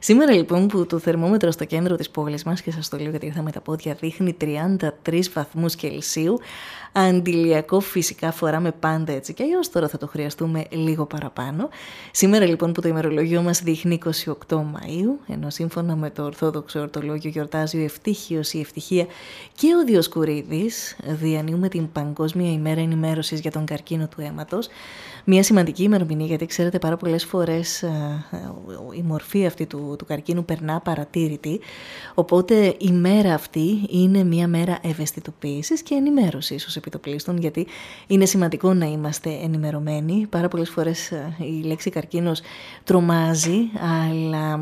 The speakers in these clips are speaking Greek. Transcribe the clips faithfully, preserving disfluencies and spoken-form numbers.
Σήμερα λοιπόν που το θερμόμετρο στο κέντρο της πόλης μας, και σας το λέω γιατί ήρθα με τα πόδια, δείχνει τριάντα τρεις βαθμούς Κελσίου, αντιλιακό φυσικά φοράμε πάντα έτσι και αλλιώς, τώρα θα το χρειαστούμε λίγο παραπάνω. Σήμερα λοιπόν που το ημερολόγιο μας δείχνει είκοσι οκτώ Μαΐου, ενώ σύμφωνα με το Ορθόδοξο Ορτολόγιο γιορτάζει ο Ευτύχιος, η Ευτυχία και ο Διοσκουρίδης, διανύουμε την Παγκόσμια ημέρα ενημέρωσης για τον καρκίνο του αίματος. Μια σημαντική ημερομηνία, γιατί ξέρετε πάρα πολλές φορές η μορφή αυτή του, του καρκίνου περνά παρατήρητη, οπότε η μέρα αυτή είναι μια μέρα ευαισθητοποίησης και ενημέρωσης ως επιτοπλίστων, γιατί είναι σημαντικό να είμαστε ενημερωμένοι. Πάρα πολλές φορές η λέξη καρκίνος τρομάζει, αλλά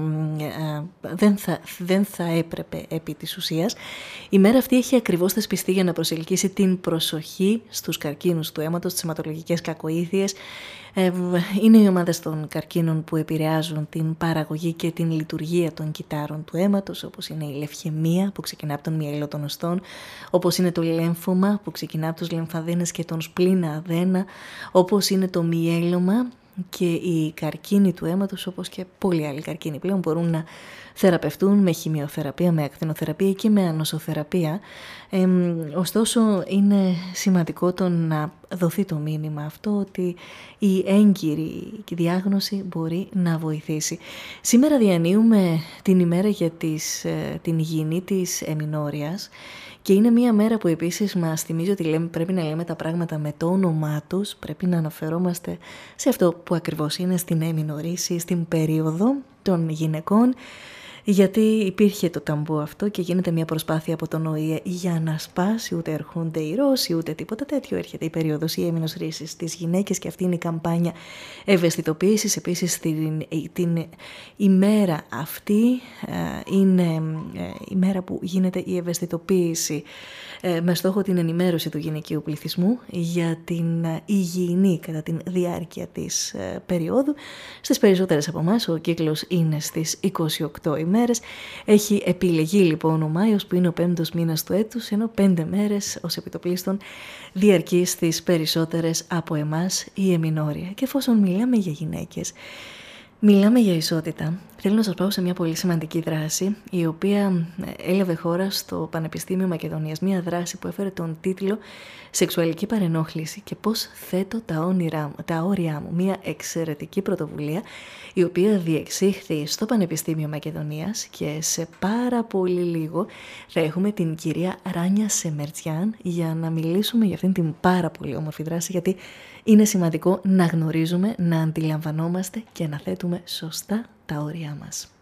δεν θα, δεν θα έπρεπε επί της ουσίας. Η μέρα αυτή έχει ακριβώς θεσπιστεί για να προσελκύσει την προσοχή στους καρκίνους του αίματος, στις αιματολογικές κακοήθειες. Είναι οι ομάδες των καρκίνων που επηρεάζουν την παραγωγή και την λειτουργία των κυτάρων του αίματος, όπως είναι η λευχαιμία που ξεκινά από τον μυαίλο των οστών, όπως είναι το λέμφωμα που ξεκινά από τους λεμφαδένες και τον σπλήνα αδένα, όπως είναι το μυέλωμα και οι καρκίνοι του αίματος, όπως και πολλοί άλλοι καρκίνοι πλέον, μπορούν να θεραπευτούν με χημειοθεραπεία, με ακτινοθεραπεία και με ανοσοθεραπεία. Ε, ωστόσο είναι σημαντικό το να δοθεί το μήνυμα αυτό ότι η έγκυρη διάγνωση μπορεί να βοηθήσει. Σήμερα διανύουμε την ημέρα για τις, την υγιεινή της εμινόριας. Και είναι μια μέρα που επίσης μας θυμίζει ότι λέμε, πρέπει να λέμε τα πράγματα με το όνομά τους, πρέπει να αναφερόμαστε σε αυτό που ακριβώς είναι, στην εμινορίση, στην περίοδο των γυναικών, γιατί υπήρχε το ταμπού αυτό και γίνεται μια προσπάθεια από τον ΟΗΕ για να σπάσει, ούτε έρχονται οι Ρώσοι ούτε τίποτα τέτοιο. Έρχεται η περίοδος η έμεινος ρήσης στις γυναίκες και αυτή είναι η καμπάνια ευαισθητοποίησης. Επίσης την, την ημέρα αυτή είναι η μέρα που γίνεται η ευαισθητοποίηση με στόχο την ενημέρωση του γυναικείου πληθυσμού για την υγιεινή κατά τη διάρκεια της περίοδου. Στις περισσότερες από εμάς ο κύκλος είναι στις είκοσι οκτώ ημέρες. Έχει επιλεγεί λοιπόν ο Μάιος που είναι ο πέμπτος μήνας του έτους, ενώ πέντε μέρες ως επιτοπλίστων διαρκεί στις περισσότερες από εμάς η εμινόρια. Και εφόσον μιλάμε για γυναίκες, μιλάμε για ισότητα, θέλω να σας πάω σε μια πολύ σημαντική δράση η οποία έλαβε χώρα στο Πανεπιστήμιο Μακεδονίας. Μια δράση που έφερε τον τίτλο «Σεξουαλική παρενόχληση και πώς θέτω τα, όνειρά, τα όρια μου». Μια εξαιρετική πρωτοβουλία η οποία διεξήχθη στο Πανεπιστήμιο Μακεδονίας και σε πάρα πολύ λίγο θα έχουμε την κυρία Ράνια Σεμερτζιάν για να μιλήσουμε για αυτήν την πάρα πολύ όμορφη δράση, γιατί είναι σημαντικό να γνωρίζουμε, να αντιλαμβανόμαστε και να θέτουμε σωστά τα όρια μας.